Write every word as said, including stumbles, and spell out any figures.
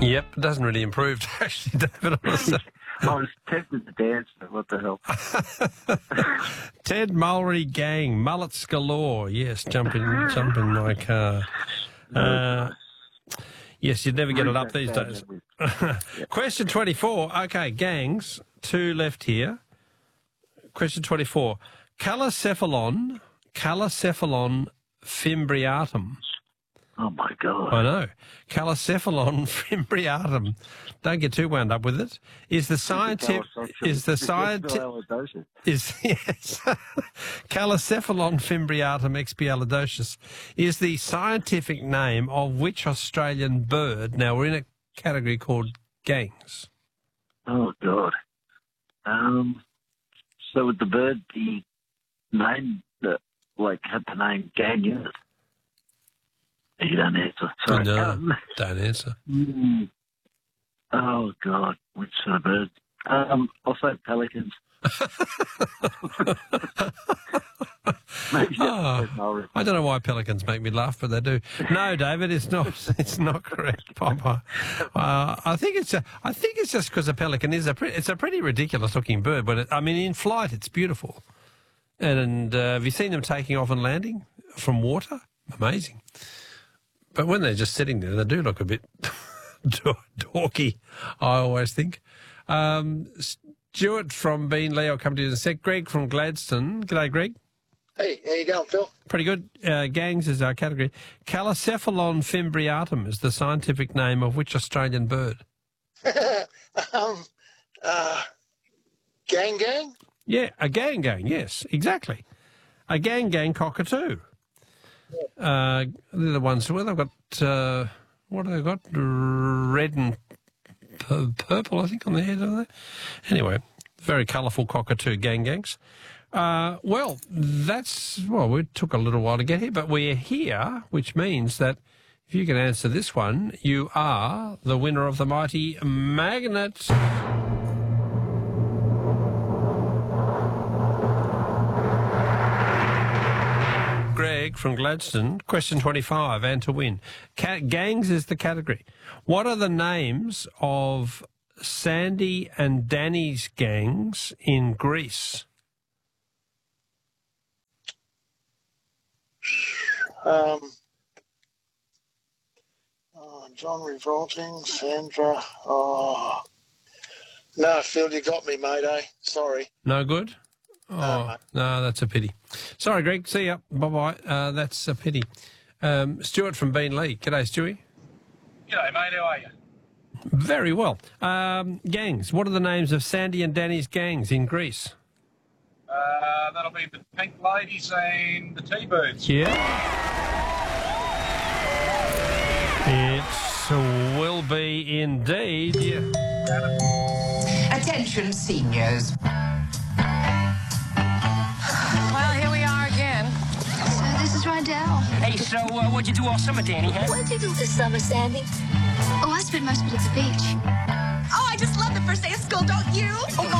Yep, it doesn't really improve, actually, David. I was tempted to dance, but what the hell? Ted Mulry Gang, mullets galore. Yes, jump in, jump in my car. Uh, yes, you'd never get it up these days. Question twenty-four. Okay, gangs, two left here. Question twenty-four. Calocephalon, Calocephalon fimbriatum. Oh, my God. I know. Calocephalon fimbriatum. Don't get too wound up with it. Is the scientific... Is the scientific... Is, yes. Calocephalon fimbriatum expialidocious is the scientific name of which Australian bird? Now, we're in a category called gangs. Oh, God. Um, so would the bird be named, that, like, had the name gang in it? You don't answer. Sorry. No, um, don't answer. Mm, oh, God. Which sort of bird? Um, I'll say pelicans. Maybe oh, I don't know why pelicans make me laugh, but they do. No, David, it's not. It's not correct, Popeye. Uh, I think it's. A, I think it's just because a pelican is a. Pre- it's a pretty ridiculous-looking bird, but it, I mean, in flight, it's beautiful. And, and uh, have you seen them taking off and landing from water? Amazing. But when they're just sitting there, they do look a bit dorky, I always think. Um, Stuart from Beenleigh, I'll come to you in a sec. Greg from Gladstone. G'day, Greg. Hey, how you going, Phil? Pretty good. Uh, gangs is our category. Calocephalon fimbriatum is the scientific name of which Australian bird? um, uh, gang gang? Yeah, a gang gang, yes, exactly. A gang gang cockatoo. Uh, they're the ones where they've got, uh, what have they got? Red and p- purple, I think, on the head of that. Anyway, very colourful cockatoo gang gangs. Uh, well, that's, well, we took a little while to get here, but we're here, which means that if you can answer this one, you are the winner of the mighty magnet. Greg from Gladstone, question twenty-five, and to win. Ca- gangs is the category. What are the names of Sandy and Danny's gangs in Greece? Um, oh, John Revolting, Sandra. Oh, no, Phil, you got me, mate. Eh? Sorry. No good. Oh, no, no, that's a pity. Sorry, Greg. See ya. Bye-bye. Uh, that's a pity. Um, Stuart from Beenleigh. G'day, Stewie. G'day, mate. How are you? Very well. Um, gangs. What are the names of Sandy and Danny's gangs in Greece? Uh, that'll be the Pink Ladies and the T-Birds. Yeah. It will be indeed. Yeah. Attention, seniors. Well, here we are again. So this is Rydell. Hey, so uh, what'd you do all summer, Danny, huh? What did you do this summer, Sandy? Oh, I spent most of it at the beach. Oh, I just love the first day of school, don't you? Oh,